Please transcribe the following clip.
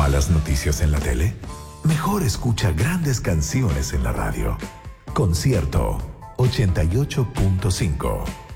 ¿Malas noticias en la tele? Mejor escucha grandes canciones en la radio. Concierto 88.5.